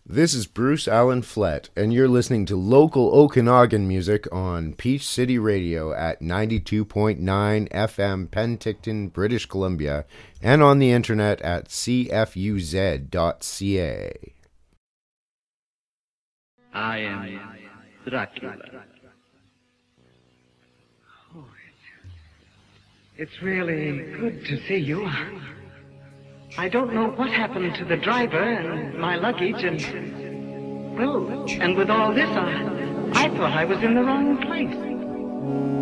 This is Bruce Allen Flett, and you're listening to local Okanagan music on Peach City Radio at 92.9 FM Penticton, British Columbia, and on the internet at cfuz.ca. I am Dracula. Oh, it's really good to see you. I don't know what happened to the driver and my luggage and with all this, I thought I was in the wrong place.